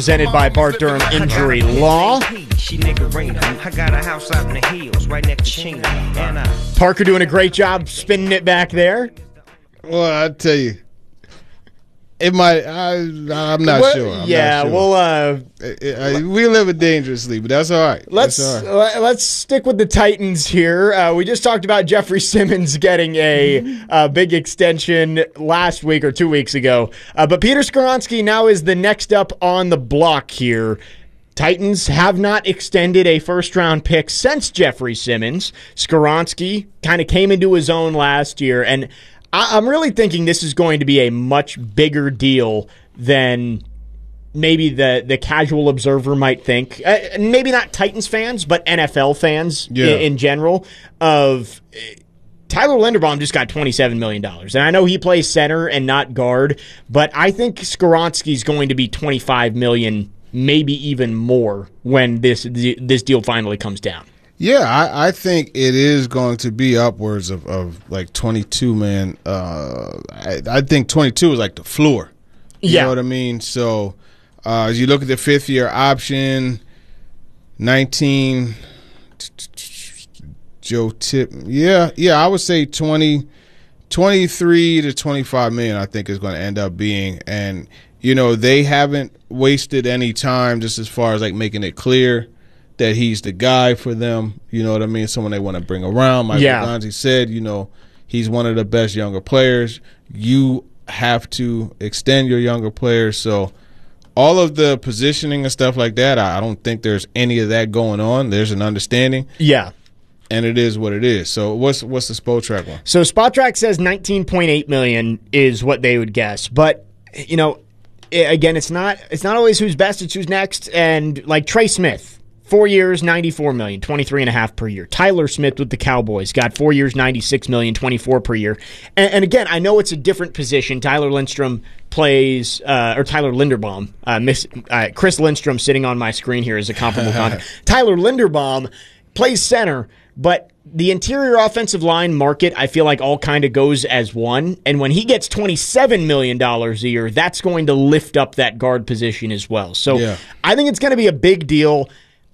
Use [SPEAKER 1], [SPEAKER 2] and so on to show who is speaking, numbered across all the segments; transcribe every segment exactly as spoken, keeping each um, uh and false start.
[SPEAKER 1] Presented by Bart Durham Injury Law. Parker doing a great job spinning it back there.
[SPEAKER 2] Well, I tell you, it might. I, I'm not
[SPEAKER 1] well,
[SPEAKER 2] sure. I'm
[SPEAKER 1] yeah,
[SPEAKER 2] not sure.
[SPEAKER 1] well, uh,
[SPEAKER 2] I, I, we live it dangerously, but that's all right.
[SPEAKER 1] Let's
[SPEAKER 2] that's all right.
[SPEAKER 1] let's stick with the Titans here. Uh, we just talked about Jeffrey Simmons getting a uh, big extension last week or two weeks ago, uh, but Peter Skoronski now is the next up on the block here. Titans have not extended a first-round pick since Jeffrey Simmons. Skoronski kind of came into his own last year, and I- I'm really thinking this is going to be a much bigger deal than maybe the, the casual observer might think. Uh, maybe not Titans fans, but N F L fans
[SPEAKER 2] yeah.
[SPEAKER 1] in, in general. Of uh, Tyler Linderbaum just got twenty-seven million dollars, and I know he plays center and not guard, but I think Skoronski's going to be twenty-five million dollars, maybe even more, when this this deal finally comes down.
[SPEAKER 2] Yeah, I, I think it is going to be upwards of, of like twenty-two, man. Uh, I, I think twenty-two is like the floor. You
[SPEAKER 1] yeah.
[SPEAKER 2] know what I mean? So uh, as you look at the fifth-year option, nineteen, Joe Tip. Yeah, yeah, I would say twenty, twenty-three to twenty-five million I think is going to end up being. And, you know, they haven't wasted any time just as far as like making it clear that he's the guy for them. You know what I mean? Someone they want to bring around. Michael
[SPEAKER 1] yeah.
[SPEAKER 2] Gonzi said, you know, he's one of the best younger players. You have to extend your younger players. So all of the positioning and stuff like that, I don't think there's any of that going on. There's an understanding.
[SPEAKER 1] Yeah.
[SPEAKER 2] And it is what it is. So what's what's the Spotrac one?
[SPEAKER 1] So Spotrac says nineteen point eight million dollars is what they would guess. But, you know, again, it's not it's not always who's best, it's who's next. And like Trey Smith, four years, ninety-four million dollars, twenty-three and a half per year. Tyler Smith with the Cowboys got four years, ninety-six million dollars, twenty-four per year. And, and again, I know it's a different position. Tyler Lindstrom plays, uh, or Tyler Linderbaum. Uh, miss, uh, Chris Lindstrom sitting on my screen here is a comparable contract. Tyler Linderbaum plays center, but the interior offensive line market, I feel like all kind of goes as one. And when he gets twenty-seven million dollars a year, that's going to lift up that guard position as well. So
[SPEAKER 2] yeah.
[SPEAKER 1] I think it's going to be a big deal.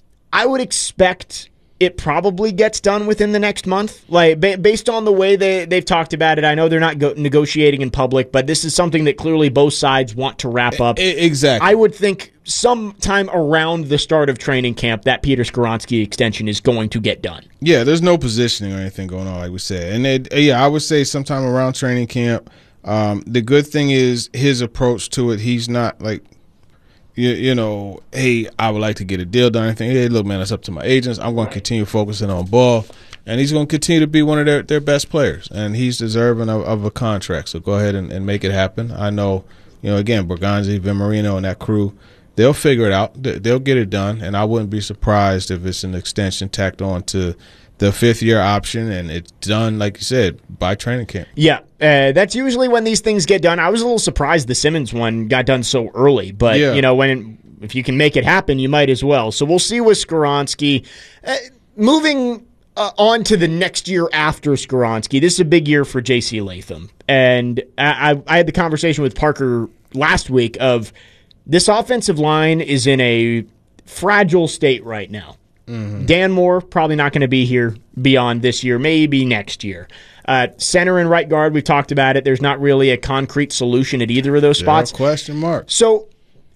[SPEAKER 1] I would expect it probably gets done within the next month. Like ba- based on the way they, they've talked about it, I know they're not go- negotiating in public, but this is something that clearly both sides want to wrap up.
[SPEAKER 2] Exactly.
[SPEAKER 1] I would think sometime around the start of training camp, that Peter Skoronski extension is going to get done.
[SPEAKER 2] Yeah, there's no positioning or anything going on, like we said. And it, yeah, I would say sometime around training camp. Um, the good thing is his approach to it. He's not like, You, you know, hey, I would like to get a deal done. Anything? Hey, look, man, it's up to my agents. I'm going to continue focusing on ball, and he's going to continue to be one of their, their best players, and he's deserving of, of a contract. So go ahead and, and make it happen. I know, you know, again, Berganzi, Vimarino, and that crew, they'll figure it out. They'll get it done, and I wouldn't be surprised if it's an extension tacked on to the fifth-year option, and it's done, like you said, by training camp.
[SPEAKER 1] Yeah, uh, that's usually when these things get done. I was a little surprised the Simmons one got done so early, but
[SPEAKER 2] yeah.
[SPEAKER 1] you know, when if you can make it happen, you might as well. So we'll see with Skoronski. Uh, moving uh, on to the next year after Skoronski, this is a big year for J C Latham, and I, I, I had the conversation with Parker last week of this offensive line is in a fragile state right now. Mm-hmm. Dan Moore probably not going to be here beyond this year, maybe next year. Uh, center and right guard, we've talked about it. There's not really a concrete solution at either of those spots.
[SPEAKER 2] Yeah, question mark.
[SPEAKER 1] So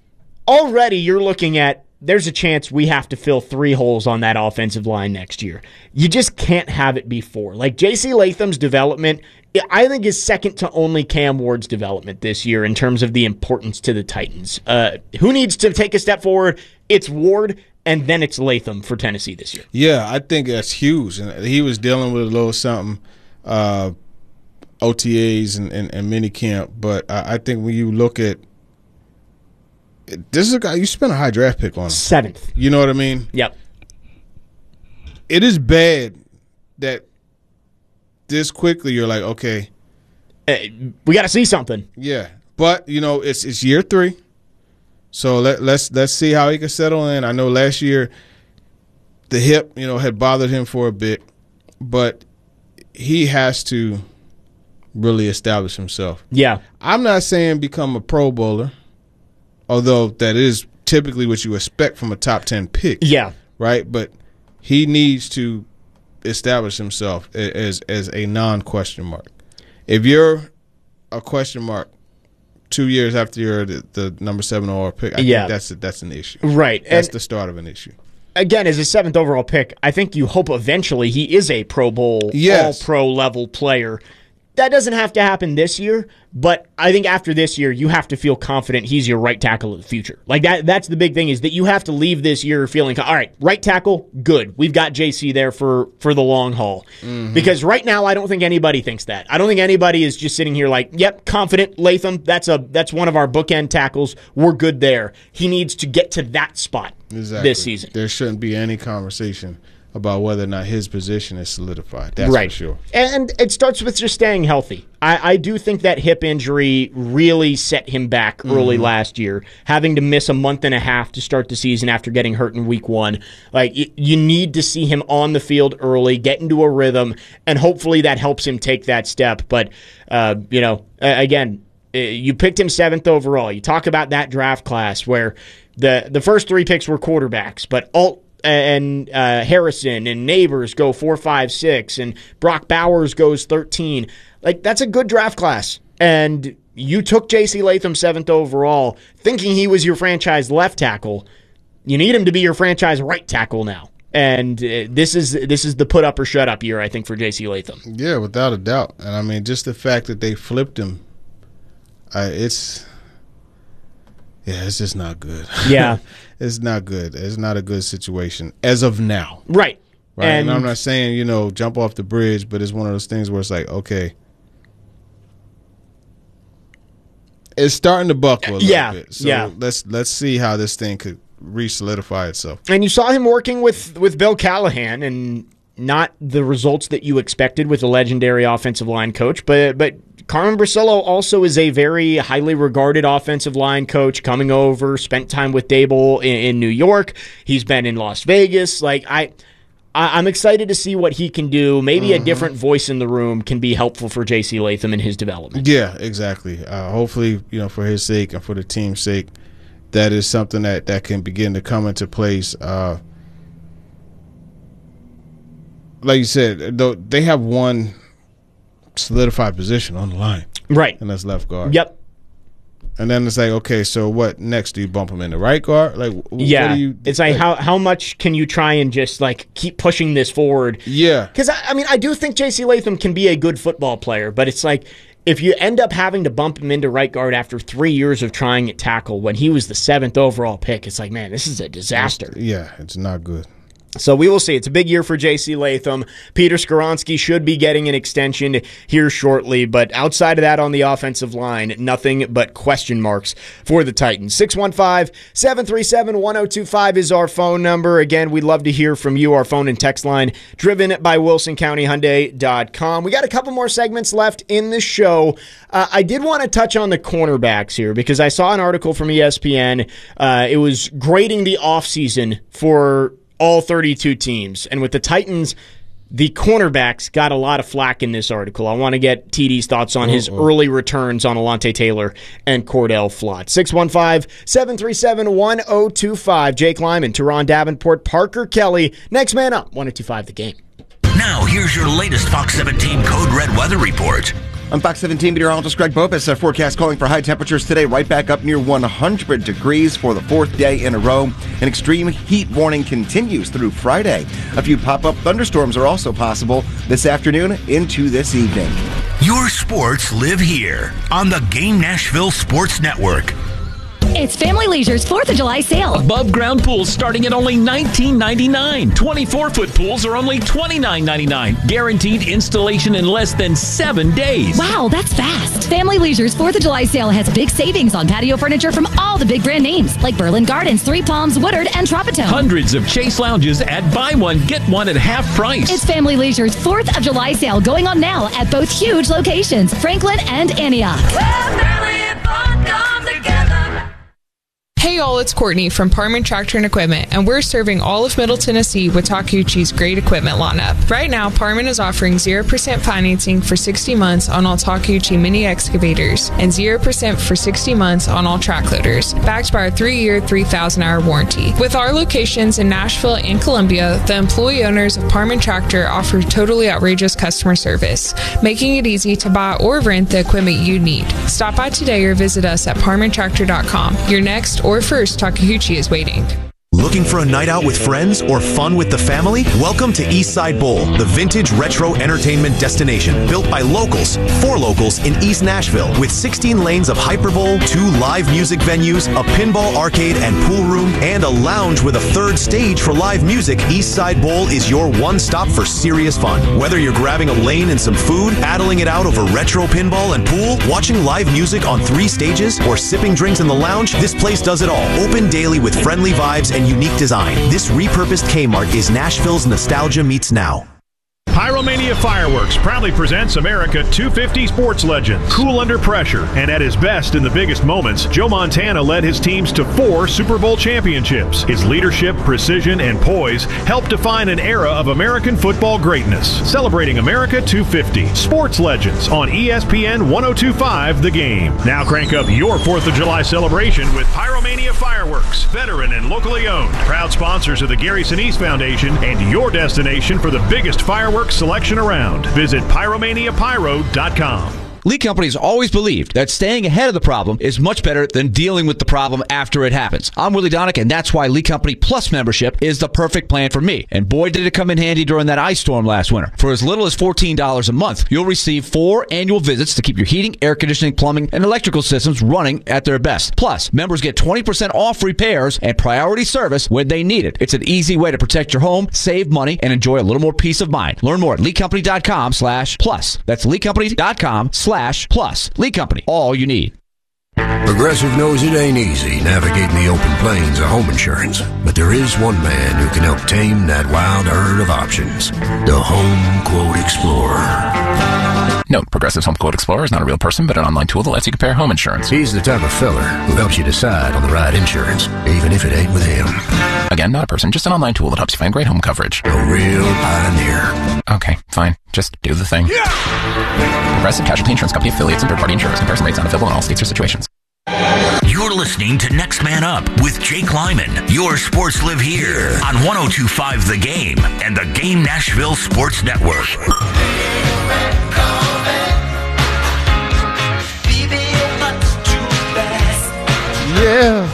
[SPEAKER 1] already you're looking at there's a chance we have to fill three holes on that offensive line next year. You just can't have it be four. Like J C Latham's development, I think is second to only Cam Ward's development this year in terms of the importance to the Titans. Uh, who needs to take a step forward? It's Ward. And then it's Latham for Tennessee this year.
[SPEAKER 2] Yeah, I think that's huge. And he was dealing with a little something, uh, O T As and, and, and mini camp. But I, I think when you look at this is a guy you spent a high draft pick on him.
[SPEAKER 1] Seventh.
[SPEAKER 2] You know what I mean?
[SPEAKER 1] Yep.
[SPEAKER 2] It is bad that this quickly you're like, okay,
[SPEAKER 1] uh, we got to see something.
[SPEAKER 2] Yeah, but you know it's it's year three. So let, let's let's see how he can settle in. I know last year the hip, you know, had bothered him for a bit, but he has to really establish himself.
[SPEAKER 1] Yeah.
[SPEAKER 2] I'm not saying become a Pro Bowler, although that is typically what you expect from a top ten pick.
[SPEAKER 1] Yeah.
[SPEAKER 2] Right? But he needs to establish himself as as a non-question mark. If you're a question mark two years after you're the, the number seven overall pick, I
[SPEAKER 1] yeah.
[SPEAKER 2] think that's a, that's an issue.
[SPEAKER 1] Right.
[SPEAKER 2] That's
[SPEAKER 1] and
[SPEAKER 2] the start of an issue.
[SPEAKER 1] Again, as a seventh overall pick, I think you hope eventually he is a Pro Bowl,
[SPEAKER 2] yes.
[SPEAKER 1] all-pro level player. That doesn't have to happen this year, but I think after this year, you have to feel confident he's your right tackle of the future. Like that that's the big thing, is that you have to leave this year feeling, all right, right tackle, good. We've got J C there for, for the long haul. Mm-hmm. Because right now, I don't think anybody thinks that. I don't think anybody is just sitting here like, yep, confident, Latham, that's a that's one of our bookend tackles. We're good there. He needs to get to that spot
[SPEAKER 2] exactly.
[SPEAKER 1] this season.
[SPEAKER 2] There shouldn't be any conversation about whether or not his position is solidified. That's
[SPEAKER 1] right.
[SPEAKER 2] for sure.
[SPEAKER 1] And it starts with just staying healthy. I, I do think that hip injury really set him back mm-hmm. early last year, having to miss a month and a half to start the season after getting hurt in week one. Like, y- you need to see him on the field early, get into a rhythm, and hopefully that helps him take that step. But, uh, you know, again, you picked him seventh overall. You talk about that draft class where the, the first three picks were quarterbacks, but Alt and uh, Harrison and Neighbors go four, five, six, and Brock Bowers goes thirteen. Like, that's a good draft class. And you took J C Latham seventh overall, thinking he was your franchise left tackle. You need him to be your franchise right tackle now. And uh, this is this is the put up or shut up year, I think, for J C Latham.
[SPEAKER 2] Yeah, without a doubt. And I mean, just the fact that they flipped him, uh, it's yeah, it's just not good.
[SPEAKER 1] Yeah.
[SPEAKER 2] It's not good. It's not a good situation as of now.
[SPEAKER 1] Right.
[SPEAKER 2] Right. And, and I'm not saying, you know, jump off the bridge, but it's one of those things where it's like, okay, it's starting to buckle a little
[SPEAKER 1] yeah,
[SPEAKER 2] bit. So
[SPEAKER 1] yeah.
[SPEAKER 2] let's let's see how this thing could re-solidify itself.
[SPEAKER 1] And you saw him working with, with Bill Callahan, and not the results that you expected with a legendary offensive line coach, but but Carmen Brasillo also is a very highly regarded offensive line coach, coming over, spent time with Dable in, in New York. He's been in Las Vegas. Like I, I I'm excited to see what he can do. Maybe mm-hmm. a different voice in the room can be helpful for J C Latham in his development.
[SPEAKER 2] Yeah, exactly. Uh, hopefully, you know, for his sake and for the team's sake, that is something that, that can begin to come into place. Uh, like you said, though, they have one solidified position on the line.
[SPEAKER 1] Right.
[SPEAKER 2] And that's left guard.
[SPEAKER 1] Yep.
[SPEAKER 2] And then it's like, okay, so what next? Do you bump him in the right guard? Like,
[SPEAKER 1] yeah.
[SPEAKER 2] What do you,
[SPEAKER 1] it's like, like how how much can you try and just like keep pushing this forward?
[SPEAKER 2] Yeah.
[SPEAKER 1] Because I, I mean, I do think J C Latham can be a good football player, but it's like, if you end up having to bump him into right guard after three years of trying at tackle when he was the seventh overall pick, it's like, man, this is a disaster.
[SPEAKER 2] Yeah, it's not good.
[SPEAKER 1] So we will see. It's a big year for J C Latham. Peter Skoronski should be getting an extension here shortly, but outside of that on the offensive line, nothing but question marks for the Titans. six one five, seven three seven, one oh two five is our phone number. Again, we'd love to hear from you. Our phone and text line, driven by wilson county hyundai dot com. We got a couple more segments left in the show. Uh, I did want to touch on the cornerbacks here because I saw an article from E S P N. Uh, it was grading the offseason for all thirty-two teams. And with the Titans, the cornerbacks got a lot of flack in this article. I want to get T D's thoughts on his Uh-oh. early returns on Alontae Taylor and Cordell Flott. six one five, seven three seven, one oh two five. Jake Lyman, Teron Davenport, Parker Kelly. Next man up, one oh two five The Game.
[SPEAKER 3] Now, here's your latest Fox seventeen Code Red weather report.
[SPEAKER 4] I'm Fox seventeen meteorologist Greg Bopus. Our forecast calling for high temperatures today, right back up near one hundred degrees for the fourth day in a row. An extreme heat warning continues through Friday. A few pop-up thunderstorms are also possible this afternoon into this evening.
[SPEAKER 3] Your sports live here on the Game Nashville Sports Network.
[SPEAKER 5] It's Family Leisure's fourth of July sale.
[SPEAKER 6] Above ground pools starting at only nineteen ninety-nine. twenty-four foot pools are only twenty-nine ninety-nine. Guaranteed installation in less than seven days.
[SPEAKER 5] Wow, that's fast. Family Leisure's fourth of July sale has big savings on patio furniture from all the big brand names like Berlin Gardens, Three Palms, Woodard, and Tropitone.
[SPEAKER 6] Hundreds of Chase lounges at buy one, get one at half price.
[SPEAKER 5] It's Family Leisure's fourth of July sale going on now at both huge locations, Franklin and Antioch.
[SPEAKER 7] Well, family and fun come together. Hey y'all, it's Courtney from Parman Tractor and Equipment, and we're serving all of Middle Tennessee with Takeuchi's great equipment lineup. Right now, Parman is offering zero percent financing for sixty months on all Takeuchi mini excavators and zero percent for sixty months on all track loaders, backed by our three-year, three thousand hour warranty. With our locations in Nashville and Columbia, the employee owners of Parman Tractor offer totally outrageous customer service, making it easy to buy or rent the equipment you need. Stop by today or visit us at parman tractor dot com. Your next or first Takeuchi is waiting.
[SPEAKER 8] Looking for a night out with friends or fun with the family? Welcome to Eastside Bowl, the vintage retro entertainment destination built by locals for locals in East Nashville with sixteen lanes of hyperbowl, two live music venues, a pinball arcade and pool room, and a lounge with a third stage for live music. Eastside Bowl is your one stop for serious fun. Whether you're grabbing a lane and some food, battling it out over retro pinball and pool, watching live music on three stages, or sipping drinks in the lounge, this place does it all. Open daily with friendly vibes and unique design. This repurposed Kmart is Nashville's nostalgia meets now.
[SPEAKER 9] Pyromania Fireworks proudly presents America two fifty Sports Legends. Cool under pressure, and at his best in the biggest moments, Joe Montana led his teams to four Super Bowl championships. His leadership, precision, and poise helped define an era of American football greatness. Celebrating America two fifty Sports Legends on E S P N ten twenty-five The Game. Now crank up your fourth of July celebration with Pyromania Fireworks, veteran and locally owned. Proud sponsors of the Gary Sinise Foundation and your destination for the biggest fireworks selection around. Visit pyromania pyro dot com.
[SPEAKER 10] Lee Company's always believed that staying ahead of the problem is much better than dealing with the problem after it happens. I'm Willie Donick, and that's why Lee Company Plus membership is the perfect plan for me. And boy, did it come in handy during that ice storm last winter. For as little as fourteen dollars a month, you'll receive four annual visits to keep your heating, air conditioning, plumbing, and electrical systems running at their best. Plus, members get twenty percent off repairs and priority service when they need it. It's an easy way to protect your home, save money, and enjoy a little more peace of mind. Learn more at lee company dot com slash plus. That's lee company dot com slash plus. Lee Company, all you need.
[SPEAKER 11] Progressive knows it ain't easy navigating the open plains of home insurance, but there is one man who can help tame that wild herd of options. The Home Quote Explorer.
[SPEAKER 12] Note, Progressive's Home Quote Explorer is not a real person, but an online tool that lets you compare home insurance.
[SPEAKER 11] He's the type of feller who helps you decide on the right insurance, even if it ain't with him.
[SPEAKER 12] Again, not a person, just an online tool that helps you find great home coverage.
[SPEAKER 11] A real pioneer.
[SPEAKER 12] Okay, fine. Just do the thing. Yeah! Progressive Casualty Insurance Company affiliates and third-party insurers. Comparison rates not available in all states or situations.
[SPEAKER 3] You're listening to Next Man Up with Jake Lyman. Your sports live here on ten twenty-five The Game and the Game Nashville Sports Network.
[SPEAKER 2] Yeah.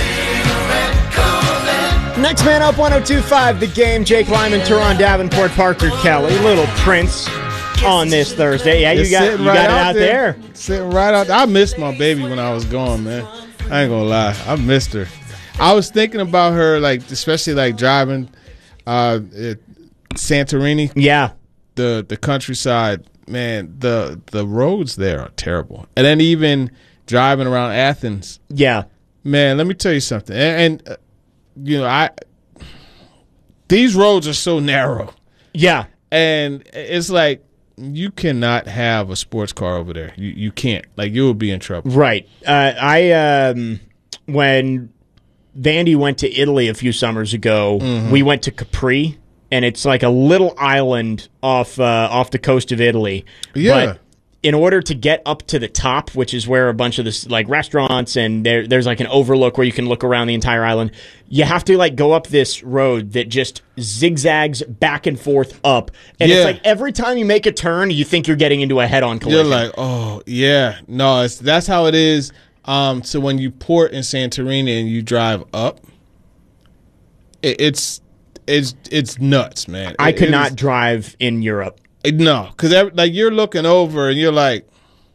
[SPEAKER 1] Next Man Up, ten twenty-five The Game. Jake Lyman, Teron Davenport, Parker Kelly, Little Prince on this Thursday. Yeah, you
[SPEAKER 2] It's
[SPEAKER 1] got
[SPEAKER 2] sitting
[SPEAKER 1] you
[SPEAKER 2] right
[SPEAKER 1] got it out there.
[SPEAKER 2] there. Sitting right out there. I missed my baby when I was gone, man. I ain't gonna lie. I missed her. I was thinking about her, like, especially like driving uh at Santorini.
[SPEAKER 1] Yeah.
[SPEAKER 2] The the countryside. Man, the the roads there are terrible. And then even driving around Athens.
[SPEAKER 1] Yeah.
[SPEAKER 2] Man, let me tell you something. And, and uh, you know, I these roads are so narrow.
[SPEAKER 1] Yeah.
[SPEAKER 2] And it's like you cannot have a sports car over there. You you can't. Like, you will be in trouble.
[SPEAKER 1] Right. Uh, I um, when Vandy went to Italy a few summers ago, mm-hmm. we went to Capri, and it's like a little island off uh, off the coast of Italy.
[SPEAKER 2] Yeah.
[SPEAKER 1] But in order to get up to the top, which is where a bunch of this like restaurants and there, there's like an overlook where you can look around the entire island, you have to like go up this road that just zigzags back and forth up. And
[SPEAKER 2] yeah.
[SPEAKER 1] it's like every time you make a turn, you think you're getting into a head-on collision.
[SPEAKER 2] You're like, oh, yeah. No, it's that's how it is. Um, so when you port in Santorini and you drive up, it, it's it's it's nuts, man.
[SPEAKER 1] I
[SPEAKER 2] it,
[SPEAKER 1] could
[SPEAKER 2] it
[SPEAKER 1] not
[SPEAKER 2] is,
[SPEAKER 1] drive in Europe.
[SPEAKER 2] No, because like you're looking over and you're like,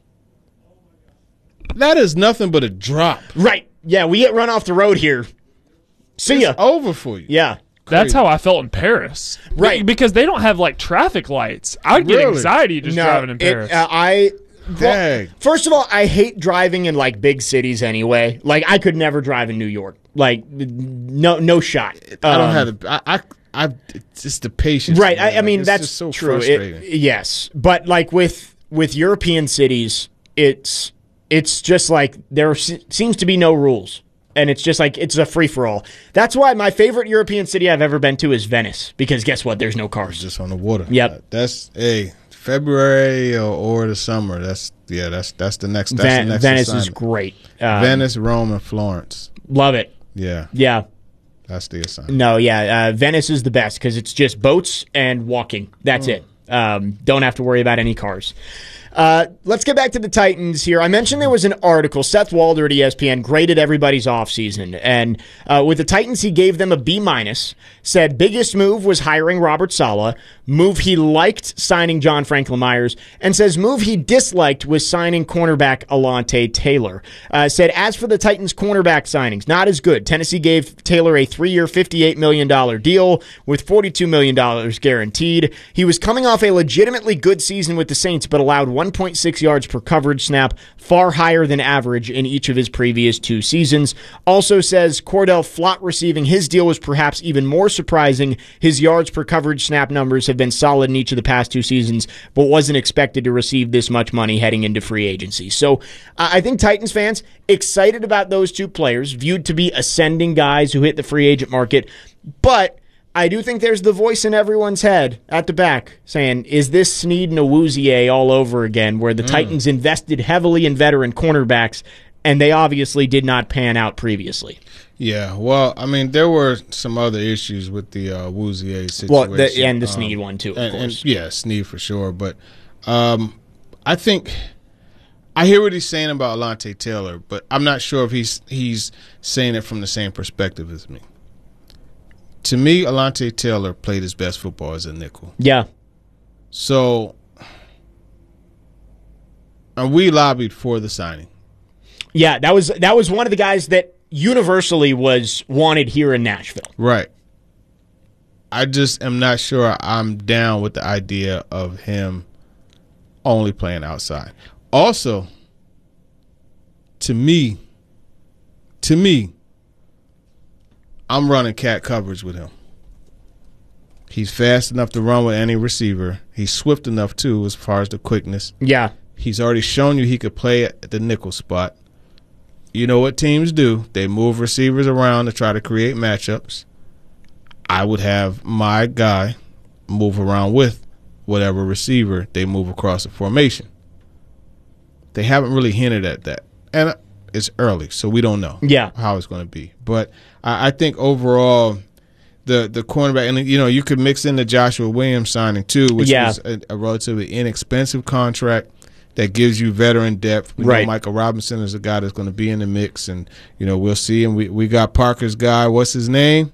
[SPEAKER 2] that is nothing but a drop.
[SPEAKER 1] Right. Yeah, we get run off the road here. See
[SPEAKER 2] it's
[SPEAKER 1] ya.
[SPEAKER 2] over for you.
[SPEAKER 1] Yeah.
[SPEAKER 13] That's how I felt in Paris.
[SPEAKER 1] Right.
[SPEAKER 13] Because they don't have, like, traffic lights. I would get
[SPEAKER 2] Really?
[SPEAKER 13] anxiety just
[SPEAKER 1] no,
[SPEAKER 13] driving in Paris.
[SPEAKER 1] It, uh, I...
[SPEAKER 2] Dang.
[SPEAKER 1] Well, first of all, I hate driving in, like, big cities anyway. Like, I could never drive in New York. Like, no no shot.
[SPEAKER 2] I don't
[SPEAKER 1] um,
[SPEAKER 2] have the... I, I, I, it's just the patience.
[SPEAKER 1] Right.
[SPEAKER 2] Man.
[SPEAKER 1] I, I mean,
[SPEAKER 2] it's
[SPEAKER 1] that's
[SPEAKER 2] just so
[SPEAKER 1] true.
[SPEAKER 2] frustrating.
[SPEAKER 1] It, yes. But, like, with with European cities, it's it's just like there se- seems to be no rules. and it's just like it's a free for all. That's why my favorite European city I've ever been to is Venice, because guess what? There's no cars.
[SPEAKER 2] Just on the water.
[SPEAKER 1] Yep.
[SPEAKER 2] That's hey February or, or the summer. That's yeah. That's that's the next. That's
[SPEAKER 1] Ven-
[SPEAKER 2] the next
[SPEAKER 1] Venice
[SPEAKER 2] assignment.
[SPEAKER 1] is great. Um,
[SPEAKER 2] Venice, Rome, and Florence.
[SPEAKER 1] Love it.
[SPEAKER 2] Yeah.
[SPEAKER 1] Yeah.
[SPEAKER 2] That's the assignment.
[SPEAKER 1] No, yeah, uh, Venice is the best because it's just boats and walking. That's
[SPEAKER 2] Mm.
[SPEAKER 1] it. Um, don't have to worry about any cars. Uh, let's get back to the Titans here. I mentioned there was an article. Seth Walder at E S P N graded everybody's offseason. And uh, with the Titans, he gave them a B minus. Said biggest move was hiring Robert Saleh. Move he liked signing John Franklin Myers. And says move he disliked was signing cornerback Alontae Taylor. Uh, said as for the Titans cornerback signings, not as good. Tennessee gave Taylor a three-year, fifty-eight million dollars deal with forty-two million dollars guaranteed. He was coming off a legitimately good season with the Saints, but allowed one point six yards per coverage snap, far higher than average in each of his previous two seasons. Also says Cordell Flott receiving his deal was perhaps even more surprising. His yards per coverage snap numbers have been solid in each of the past two seasons, but wasn't expected to receive this much money heading into free agency. So uh, I think Titans fans excited about those two players, viewed to be ascending guys who hit the free agent market, but I do think there's the voice in everyone's head at the back saying, is this Snead and Awuzie all over again, where the mm. Titans invested heavily in veteran cornerbacks, and they obviously did not pan out previously?
[SPEAKER 2] Yeah, well, I mean, there were some other issues with the uh, Awuzie situation.
[SPEAKER 1] Well, the, and the Snead
[SPEAKER 2] um,
[SPEAKER 1] one, too, of
[SPEAKER 2] and,
[SPEAKER 1] course.
[SPEAKER 2] And, yeah, Snead for sure. But um, I think I hear what he's saying about Alontae Taylor, but I'm not sure if he's he's saying it from the same perspective as me. To me, Alontae Taylor played his best football as a nickel.
[SPEAKER 1] Yeah.
[SPEAKER 2] So, and we lobbied for the signing.
[SPEAKER 1] Yeah, that was that was one of the guys that universally was wanted here in Nashville.
[SPEAKER 2] Right. I just am not sure I'm down with the idea of him only playing outside. Also, to me, to me, I'm running cat coverage with him. He's fast enough to run with any receiver. He's swift enough, too, as far as the quickness.
[SPEAKER 1] Yeah.
[SPEAKER 2] He's already shown you he could play at the nickel spot. You know what teams do. They move receivers around to try to create matchups. I would have my guy move around with whatever receiver they move across the formation. They haven't really hinted at that. And it's early, so we don't know
[SPEAKER 1] yeah.
[SPEAKER 2] how it's going to be. But I, I think overall, the the cornerback, and you know, you could mix in the Joshua Williams signing too, which
[SPEAKER 1] yeah.
[SPEAKER 2] was a, a relatively inexpensive contract that gives you veteran depth. We
[SPEAKER 1] right.
[SPEAKER 2] know Michael Robinson is a guy that's going to be in the mix, and you know we'll see. And we we got Parker's guy. What's his name?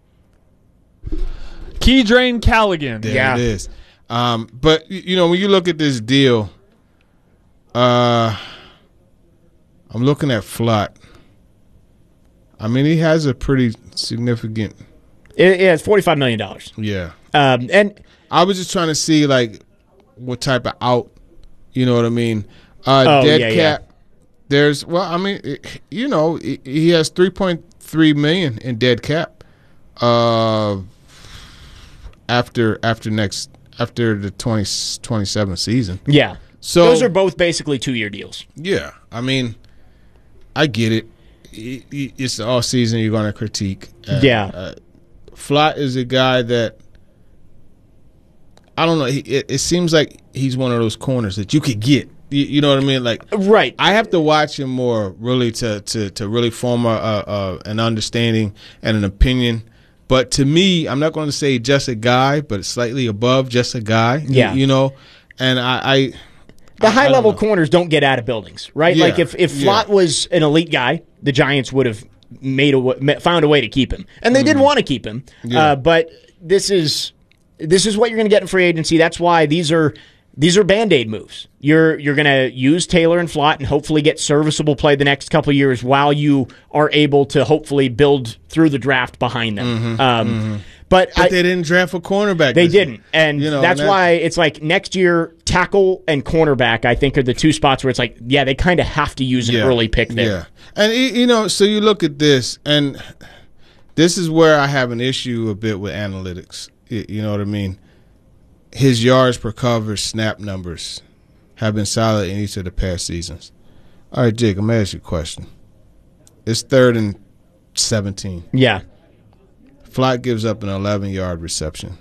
[SPEAKER 13] Keydrain Callaghan.
[SPEAKER 2] There
[SPEAKER 1] yeah.
[SPEAKER 2] it is. Um, but you know when you look at this deal, uh. I'm looking at Flott. I mean, he has a pretty significant.
[SPEAKER 1] It, yeah, it's forty-five million dollars.
[SPEAKER 2] Yeah.
[SPEAKER 1] Um, and
[SPEAKER 2] I was just trying to see, like, what type of out, you know what I mean? Uh,
[SPEAKER 1] oh,
[SPEAKER 2] dead
[SPEAKER 1] yeah,
[SPEAKER 2] cap.
[SPEAKER 1] Yeah.
[SPEAKER 2] There's, well, I mean, it, you know, he has three point three million dollars in dead cap uh, after after next after the twenty twenty-seven season.
[SPEAKER 1] Yeah.
[SPEAKER 2] So
[SPEAKER 1] those are both basically two-year deals.
[SPEAKER 2] Yeah. I mean, I get it. It's the off season. You're going to critique. Uh,
[SPEAKER 1] yeah.
[SPEAKER 2] Uh, Flott is a guy that I don't know. He, it, it seems like he's one of those corners that you could get. You, you know what I mean? Like,
[SPEAKER 1] right.
[SPEAKER 2] I have to watch him more really to to to really form a, a, a an understanding and an opinion. But to me, I'm not going to say just a guy, but slightly above just a guy.
[SPEAKER 1] Yeah.
[SPEAKER 2] You, you know, and I. I
[SPEAKER 1] The high level corners don't get out of buildings, right?
[SPEAKER 2] Yeah,
[SPEAKER 1] like if if Flott
[SPEAKER 2] yeah.
[SPEAKER 1] was an elite guy, the Giants would have made a found a way to keep him, and they mm. did want to keep him.
[SPEAKER 2] Yeah.
[SPEAKER 1] Uh, but this is this is what you're going to get in free agency. That's why these are these are Band-Aid moves. You're you're going to use Taylor and Flott and hopefully get serviceable play the next couple of years while you are able to hopefully build through the draft behind them.
[SPEAKER 2] Mm-hmm,
[SPEAKER 1] um,
[SPEAKER 2] mm-hmm.
[SPEAKER 1] But,
[SPEAKER 2] but
[SPEAKER 1] I,
[SPEAKER 2] they didn't draft a cornerback.
[SPEAKER 1] They didn't, and
[SPEAKER 2] you know,
[SPEAKER 1] that's
[SPEAKER 2] and that,
[SPEAKER 1] why it's like next year tackle and cornerback. I think are the two spots where it's like, yeah, they kind of have to use an
[SPEAKER 2] yeah,
[SPEAKER 1] early pick there.
[SPEAKER 2] Yeah, and you know, so you look at this, and this is where I have an issue a bit with analytics. You know what I mean? His yards per coverage snap numbers have been solid in each of the past seasons. All right, Jake, I'm gonna ask you a question. It's third and seventeen.
[SPEAKER 1] Yeah.
[SPEAKER 2] Flock gives up an eleven-yard reception.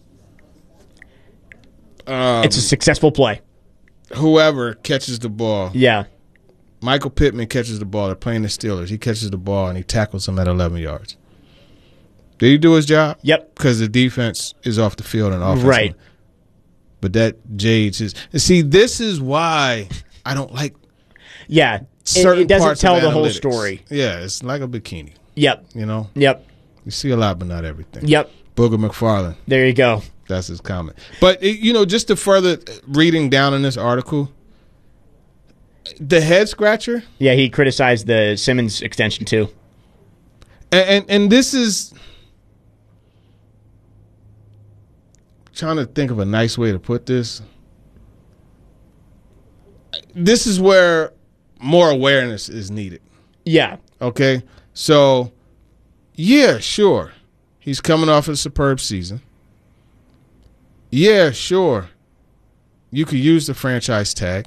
[SPEAKER 2] Um,
[SPEAKER 1] it's a successful play.
[SPEAKER 2] Whoever catches the ball.
[SPEAKER 1] Yeah.
[SPEAKER 2] Michael Pittman catches the ball. They're playing the Steelers. He catches the ball, and he tackles him at eleven yards. Did he do his job?
[SPEAKER 1] Yep.
[SPEAKER 2] Because the defense is off the field and offense.
[SPEAKER 1] Right.
[SPEAKER 2] But that jades his. And see, this is why I don't like.
[SPEAKER 1] Yeah.
[SPEAKER 2] Certain
[SPEAKER 1] it, it doesn't
[SPEAKER 2] parts
[SPEAKER 1] tell
[SPEAKER 2] of
[SPEAKER 1] the whole
[SPEAKER 2] analytics.
[SPEAKER 1] story.
[SPEAKER 2] Yeah, it's like a bikini.
[SPEAKER 1] Yep.
[SPEAKER 2] You know.
[SPEAKER 1] Yep.
[SPEAKER 2] You see a lot, but not everything.
[SPEAKER 1] Yep.
[SPEAKER 2] Booger McFarland.
[SPEAKER 1] There you go.
[SPEAKER 2] That's his comment. But it, you know, just to further reading down in this article, the head scratcher.
[SPEAKER 1] Yeah, he criticized the Simmons extension too.
[SPEAKER 2] And and, and this is. Trying to think of a nice way to put this. This is where more awareness is needed.
[SPEAKER 1] Yeah.
[SPEAKER 2] Okay. So, yeah, sure. He's coming off a superb season. Yeah, sure. You could use the franchise tag.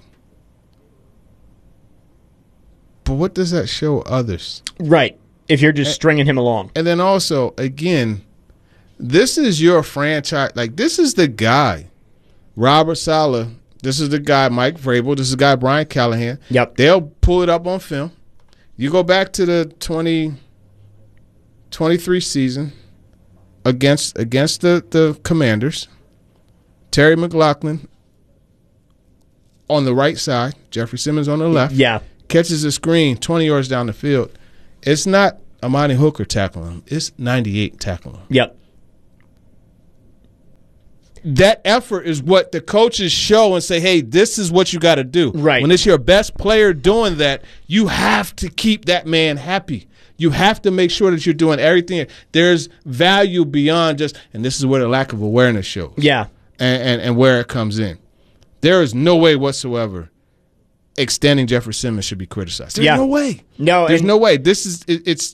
[SPEAKER 2] But what does that show others?
[SPEAKER 1] Right. If you're just and, stringing him along.
[SPEAKER 2] And then also, again, this is your franchise. Like, this is the guy, Robert Saleh. This is the guy, Mike Vrabel. This is the guy, Brian Callahan.
[SPEAKER 1] Yep.
[SPEAKER 2] They'll pull it up on film. You go back to the twenty twenty-three season against against the, the Commanders. Terry McLaughlin on the right side, Jeffrey Simmons on the left.
[SPEAKER 1] Yeah.
[SPEAKER 2] Catches a screen twenty yards down the field. It's not Amani Hooker tackling him. It's ninety-eight tackling him.
[SPEAKER 1] Yep.
[SPEAKER 2] That effort is what the coaches show and say, hey, this is what you got to do.
[SPEAKER 1] Right.
[SPEAKER 2] When it's your best player doing that, you have to keep that man happy. You have to make sure that you're doing everything. There's value beyond just, and this is where the lack of awareness shows.
[SPEAKER 1] Yeah.
[SPEAKER 2] And, and, and where it comes in. There is no way whatsoever extending Jeffrey Simmons should be criticized. There's
[SPEAKER 1] yeah.
[SPEAKER 2] no way.
[SPEAKER 1] No.
[SPEAKER 2] There's
[SPEAKER 1] and-
[SPEAKER 2] no way. This is, it, it's,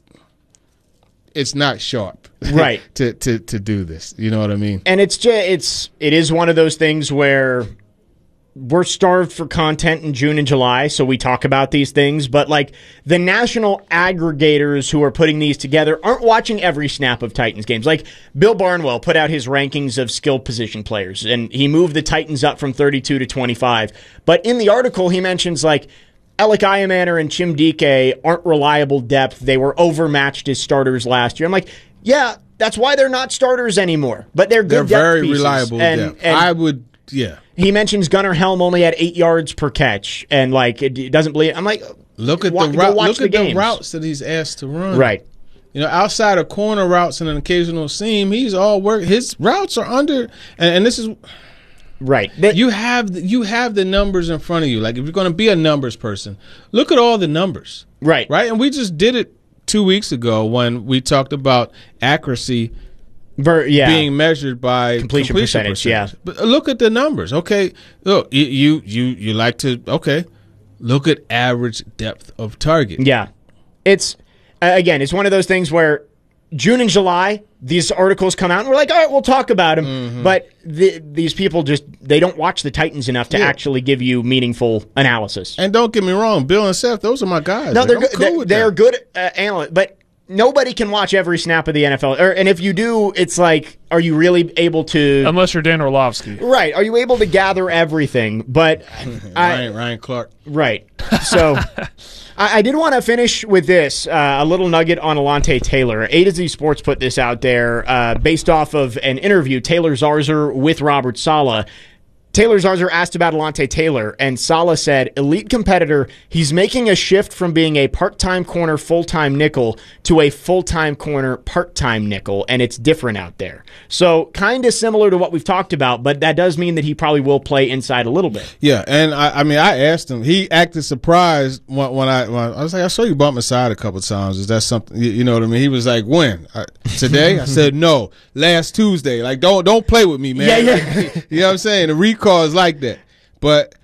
[SPEAKER 2] it's not sharp.
[SPEAKER 1] Right.
[SPEAKER 2] to, to, to do this. You know what I mean?
[SPEAKER 1] And it's just, it's, it is one of those things where we're starved for content in June and July, so we talk about these things, but like the national aggregators who are putting these together aren't watching every snap of Titans games. Like Bill Barnwell put out his rankings of skill position players, and he moved the Titans up from thirty-two to twenty-five. But in the article, he mentions like Alec Iamaner and Chim Dike aren't reliable depth. They were overmatched as starters last year. I'm like, yeah, that's why they're not starters anymore, but they're good
[SPEAKER 2] They're
[SPEAKER 1] depth
[SPEAKER 2] very
[SPEAKER 1] pieces.
[SPEAKER 2] reliable
[SPEAKER 1] And,
[SPEAKER 2] depth.
[SPEAKER 1] and
[SPEAKER 2] I would, yeah.
[SPEAKER 1] He mentions Gunnar Helm only had eight yards per catch, and like it, it doesn't believe. I'm like,
[SPEAKER 2] look at
[SPEAKER 1] wa-
[SPEAKER 2] the route. Look
[SPEAKER 1] the
[SPEAKER 2] at
[SPEAKER 1] games.
[SPEAKER 2] the routes that he's asked to run.
[SPEAKER 1] Right.
[SPEAKER 2] You know, outside of corner routes and an occasional seam, he's all work. His routes are under, and, and this is
[SPEAKER 1] right.
[SPEAKER 2] That, you have the, you have the numbers in front of you. Like if you're going to be a numbers person, look at all the numbers.
[SPEAKER 1] Right.
[SPEAKER 2] Right. And we just did it two weeks ago when we talked about accuracy.
[SPEAKER 1] Ver, yeah.
[SPEAKER 2] being measured by
[SPEAKER 1] completion,
[SPEAKER 2] completion
[SPEAKER 1] percentage,
[SPEAKER 2] percentage.
[SPEAKER 1] yeah.
[SPEAKER 2] But look at the numbers. Okay, look, you, you you you like to okay, look at average depth of target.
[SPEAKER 1] Yeah, it's uh, again, it's one of those things where June and July these articles come out and we're like, all right, we'll talk about them. Mm-hmm. But the, these people just they don't watch the Titans enough to yeah. actually give you meaningful analysis.
[SPEAKER 2] And don't get me wrong, Bill and Seth, those are my guys.
[SPEAKER 1] No,
[SPEAKER 2] like,
[SPEAKER 1] they're
[SPEAKER 2] I'm
[SPEAKER 1] good.
[SPEAKER 2] cool
[SPEAKER 1] They're,
[SPEAKER 2] with
[SPEAKER 1] they're
[SPEAKER 2] that.
[SPEAKER 1] good uh, analysts, but nobody can watch every snap of the N F L. Or, and if you do, it's like, are you really able to?
[SPEAKER 13] Unless you're Dan Orlovsky.
[SPEAKER 1] Right. Are you able to gather everything? But I,
[SPEAKER 2] Ryan, Ryan Clark.
[SPEAKER 1] Right. So I, I did want to finish with this, uh, a little nugget on Alontae Taylor. A to Z Sports put this out there uh, based off of an interview, Taylor Zarzour with Robert Saleh. Taylor Zarzour asked about Alontae Taylor, and Saleh said, elite competitor, he's making a shift from being a part-time corner, full-time nickel to a full-time corner, part-time nickel, and it's different out there. So kind of similar to what we've talked about, but that does mean that he probably will play inside a little bit.
[SPEAKER 2] Yeah, and I, I mean, I asked him. He acted surprised when, when, I, when I was like, I saw you bump inside a couple of times. Is that something, you, you know what I mean? He was like, when? I, today? I said, no, last Tuesday. Like, don't don't play with me, man.
[SPEAKER 1] Yeah, yeah.
[SPEAKER 2] Like, you know what I'm saying? The recall is like that. But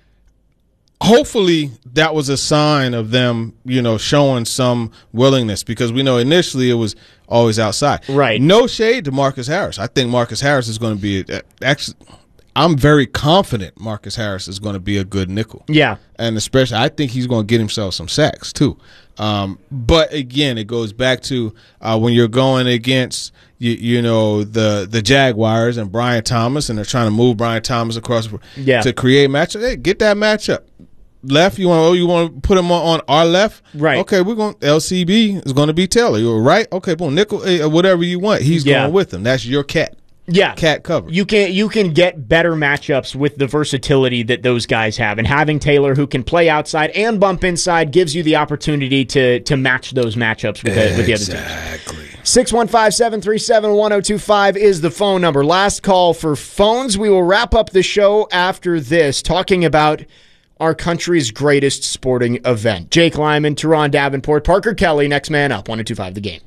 [SPEAKER 2] hopefully that was a sign of them, you know, showing some willingness, because we know initially it was always outside.
[SPEAKER 1] Right.
[SPEAKER 2] No shade to Marcus Harris. I think Marcus Harris is going to be a, actually I'm very confident Marcus Harris is going to be a good nickel.
[SPEAKER 1] Yeah.
[SPEAKER 2] And especially I think he's going to get himself some sacks too. Um, but again, it goes back to uh, when you're going against you, you know the the Jaguars and Brian Thomas, and they're trying to move Brian Thomas across
[SPEAKER 1] yeah.
[SPEAKER 2] to create matchup. Hey, get that matchup. Left, you want oh, you want to put him on, on our left,
[SPEAKER 1] right?
[SPEAKER 2] Okay, we're going. L C B is going to be Taylor. You're right. Okay, boom, nickel, eh, whatever you want. He's
[SPEAKER 1] yeah.
[SPEAKER 2] going with him. That's your cat.
[SPEAKER 1] Yeah,
[SPEAKER 2] cat cover.
[SPEAKER 1] You can you can get better matchups with the versatility that those guys have, and having Taylor who can play outside and bump inside gives you the opportunity to to match those matchups with the, with the other teams.
[SPEAKER 2] Exactly.
[SPEAKER 1] six one five, seven three seven, one zero two five is the phone number. Last call for phones. We will wrap up the show after this, talking about our country's greatest sporting event. Jake Lyman, Teron Davenport, Parker Kelly, next man up, one oh two five The Game.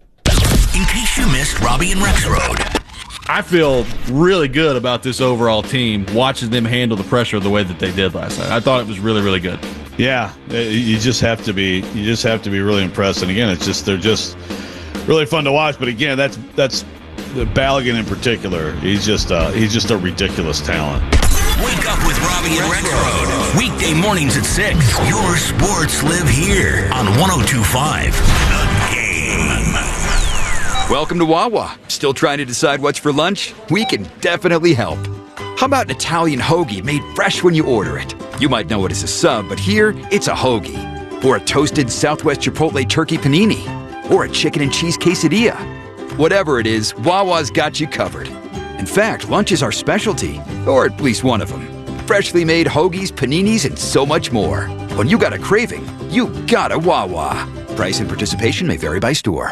[SPEAKER 3] In case you missed Robbie and Rexroad.
[SPEAKER 14] I feel really good about this overall team, watching them handle the pressure the way that they did last night. I thought it was really, really good.
[SPEAKER 15] Yeah, you just have to be you just have to be really impressed. And again, it's just they're just really fun to watch. But again, that's that's the Balogun in particular. He's just uh, he's just a ridiculous talent.
[SPEAKER 3] Wake up with Robbie and Rexroad. Weekday mornings at six. Your sports live here on one oh two point five The Game.
[SPEAKER 16] Welcome to Wawa. Still trying to decide what's for lunch? We can definitely help. How about an Italian hoagie made fresh when you order it? You might know it as a sub, but here it's a hoagie. Or a toasted Southwest Chipotle turkey panini. Or a chicken and cheese quesadilla. Whatever it is, Wawa's got you covered. In fact, lunch is our specialty, or at least one of them. Freshly made hoagies, paninis, and so much more. When you got a craving, you got a Wawa. Price and participation may vary by store.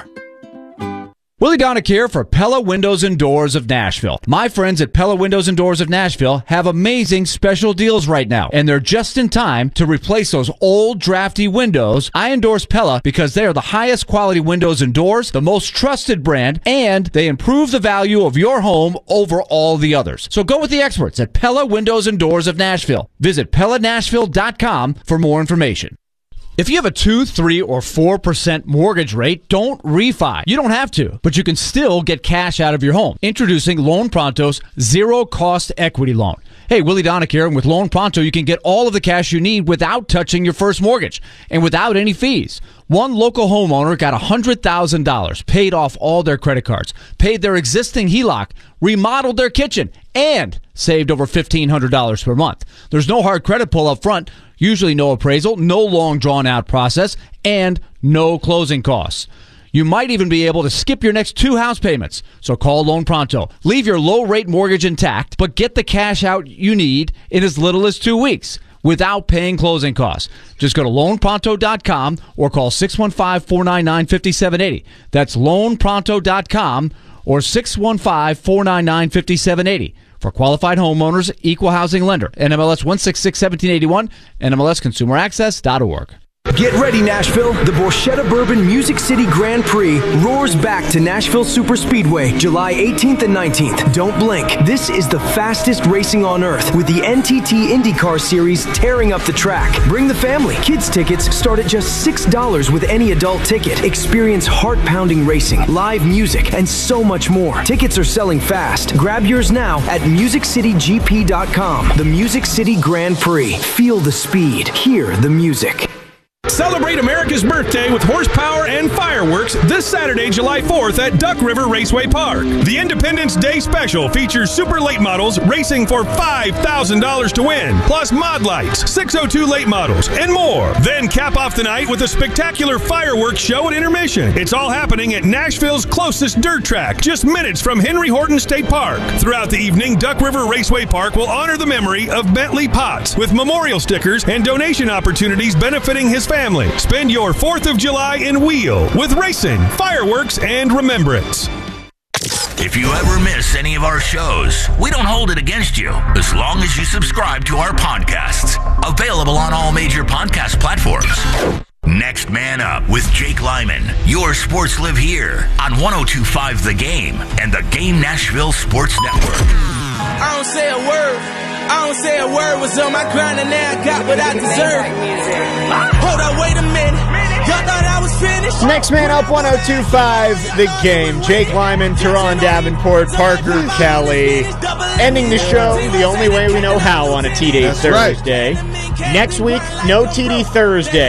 [SPEAKER 10] Willie Donick here for Pella Windows and Doors of Nashville. My friends at Pella Windows and Doors of Nashville have amazing special deals right now, and they're just in time to replace those old drafty windows. I endorse Pella because they are the highest quality windows and doors, the most trusted brand, and they improve the value of your home over all the others. So go with the experts at Pella Windows and Doors of Nashville. Visit Pella Nashville dot com for more information. If you have a two, three, or four percent mortgage rate, don't refi. You don't have to, but you can still get cash out of your home. Introducing Loan Pronto's zero-cost equity loan. Hey, Willie Donick here, and with Loan Pronto, you can get all of the cash you need without touching your first mortgage and without any fees. One local homeowner got one hundred thousand dollars, paid off all their credit cards, paid their existing H E L O C, remodeled their kitchen, and saved over fifteen hundred dollars per month. There's no hard credit pull up front, usually no appraisal, no long drawn-out process, and no closing costs. You might even be able to skip your next two house payments. So call Loan Pronto. Leave your low-rate mortgage intact, but get the cash out you need in as little as two weeks without paying closing costs. Just go to loan pronto dot com or call six one five, four nine nine, five seven eight zero. That's loan pronto dot com or six one five, four nine nine, five seven eight zero. For qualified homeowners, equal housing lender. N M L S one six six, one seven eight one, N M L S consumer access dot org.
[SPEAKER 17] Get ready, Nashville. The Borchetta Bourbon Music City Grand Prix roars back to Nashville Superspeedway July eighteenth and nineteenth. Don't blink. This is the fastest racing on earth with the N T T IndyCar Series tearing up the track. Bring the family. Kids tickets start at just six dollars with any adult ticket. Experience heart-pounding racing, live music, and so much more. Tickets are selling fast. Grab yours now at music city g p dot com. The Music City Grand Prix. Feel the speed. Hear the music.
[SPEAKER 18] Celebrate America's birthday with horsepower and fireworks this Saturday, July fourth at Duck River Raceway Park. The Independence Day Special features super late models racing for five thousand dollars to win, plus mod lights, six oh two late models, and more. Then cap off the night with a spectacular fireworks show at intermission. It's all happening at Nashville's closest dirt track, just minutes from Henry Horton State Park. Throughout the evening, Duck River Raceway Park will honor the memory of Bentley Potts with memorial stickers and donation opportunities benefiting his family. Family. Spend your fourth of July in Wheel with racing, fireworks, and remembrance.
[SPEAKER 3] If you ever miss any of our shows, we don't hold it against you as long as you subscribe to our podcasts. Available on all major podcast platforms. Next Man Up with Jake Lyman. Your sports live here on one oh two point five The Game and the Game Nashville Sports Network.
[SPEAKER 19] I don't say a word. I don't say a word. Was on my grind and now I got what I deserve. Hold on, wait a minute. Y'all thought I was finished?
[SPEAKER 1] Next Man Up, one oh two point five The Game. Jake Lyman, Teron Davenport, Parker Kelly. Ending the show the only way we know how on a T D Thursday.
[SPEAKER 2] Right.
[SPEAKER 1] Next week, no T D Thursday.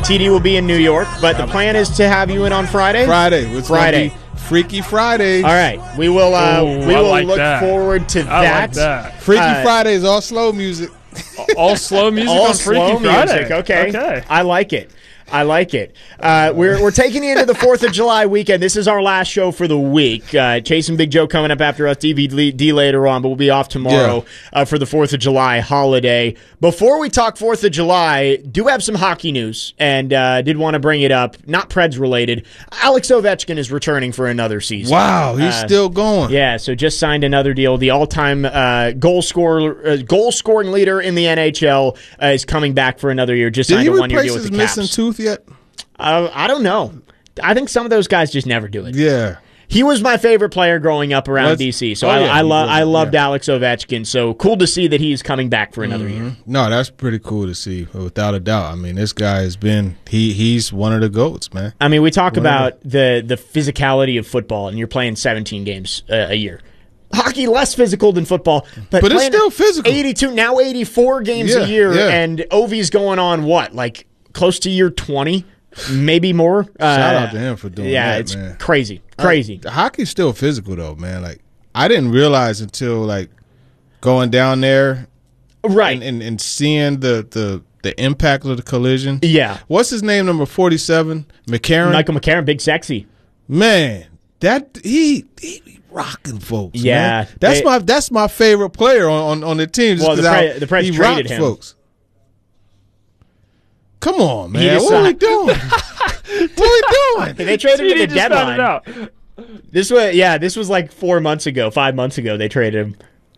[SPEAKER 1] T D will be in New York, but the plan is to have you in on Friday.
[SPEAKER 2] Friday. It's
[SPEAKER 1] Friday.
[SPEAKER 2] gonna be Freaky Fridays.
[SPEAKER 1] All right, we will. Uh,
[SPEAKER 13] Ooh,
[SPEAKER 1] we
[SPEAKER 13] I
[SPEAKER 1] will
[SPEAKER 13] like
[SPEAKER 1] look
[SPEAKER 13] that.
[SPEAKER 1] forward to
[SPEAKER 13] I
[SPEAKER 1] that.
[SPEAKER 13] like that.
[SPEAKER 2] Freaky
[SPEAKER 1] Uh,
[SPEAKER 2] Fridays, all slow music.
[SPEAKER 13] All slow music
[SPEAKER 1] All
[SPEAKER 13] on Freaky
[SPEAKER 1] slow
[SPEAKER 13] Friday.
[SPEAKER 1] music. Okay.
[SPEAKER 13] Okay.
[SPEAKER 1] I like it. I like it. Uh, we're we're taking you into the fourth of July weekend. This is our last show for the week. Uh, Chase and Big Joe coming up after us, D V D later on, but we'll be off tomorrow uh, for the fourth of July holiday. Before we talk fourth of July, do have some hockey news, and uh, did want to bring it up, not Preds related. Alex Ovechkin is returning for another season.
[SPEAKER 2] Wow, he's
[SPEAKER 1] Uh,
[SPEAKER 2] still going.
[SPEAKER 1] Yeah, so just signed another deal. The all-time uh, goal scorer, uh, goal-scoring leader in the N H L uh, is coming back for another year. Just
[SPEAKER 2] Did
[SPEAKER 1] signed
[SPEAKER 2] he
[SPEAKER 1] a one-year
[SPEAKER 2] replace
[SPEAKER 1] deal with
[SPEAKER 2] his
[SPEAKER 1] the
[SPEAKER 2] missing
[SPEAKER 1] Caps.
[SPEAKER 2] tooth yet?
[SPEAKER 1] Uh, I don't know. I think some of those guys just never do it.
[SPEAKER 2] Yeah.
[SPEAKER 1] He was my favorite player growing up around
[SPEAKER 2] Was-
[SPEAKER 1] D C, so
[SPEAKER 2] Oh,
[SPEAKER 1] I,
[SPEAKER 2] yeah,
[SPEAKER 1] I,
[SPEAKER 2] he
[SPEAKER 1] lo-
[SPEAKER 2] was,
[SPEAKER 1] I loved
[SPEAKER 2] yeah.
[SPEAKER 1] Alex Ovechkin. So cool to see that he's coming back for another year.
[SPEAKER 2] No, that's pretty cool to see, without a doubt. I mean, this guy has been he he's one of the GOATs, man.
[SPEAKER 1] I mean, we talk
[SPEAKER 2] One of
[SPEAKER 1] about the the physicality of football, and you're playing seventeen games uh, a year. Hockey less physical than football, but,
[SPEAKER 2] But it's
[SPEAKER 1] playing
[SPEAKER 2] still physical.
[SPEAKER 1] eighty-two now, eighty-four games
[SPEAKER 2] Yeah,
[SPEAKER 1] a year,
[SPEAKER 2] yeah.
[SPEAKER 1] and Ovi's going on what, like close to year twenty, maybe more.
[SPEAKER 2] Shout
[SPEAKER 1] Uh,
[SPEAKER 2] out to him for doing
[SPEAKER 1] yeah,
[SPEAKER 2] that,
[SPEAKER 1] it's
[SPEAKER 2] man.
[SPEAKER 1] crazy, crazy.
[SPEAKER 2] Uh, hockey's still physical though, man. Like I didn't realize until like going down there,
[SPEAKER 1] right,
[SPEAKER 2] and, and, and seeing the, the the impact of the collision.
[SPEAKER 1] Yeah.
[SPEAKER 2] What's his name? Number forty-seven, McCarron.
[SPEAKER 1] Michael McCarron, big sexy.
[SPEAKER 2] Man, that he he be rocking folks.
[SPEAKER 1] Yeah,
[SPEAKER 2] man. that's
[SPEAKER 1] they-
[SPEAKER 2] my that's my favorite player on, on, on the team. just
[SPEAKER 1] Well, the
[SPEAKER 2] 'cause
[SPEAKER 1] Pre-
[SPEAKER 2] how
[SPEAKER 1] the Preds
[SPEAKER 2] he
[SPEAKER 1] traded
[SPEAKER 2] rocked
[SPEAKER 1] him.
[SPEAKER 2] folks. Come on,
[SPEAKER 1] He
[SPEAKER 2] man.
[SPEAKER 1] just-
[SPEAKER 2] What are we doing? what are we doing?
[SPEAKER 1] They traded him
[SPEAKER 13] T D
[SPEAKER 1] at the
[SPEAKER 13] just found
[SPEAKER 1] deadline.
[SPEAKER 13] it out.
[SPEAKER 1] This was yeah, this was like four months ago, five months ago. They traded him.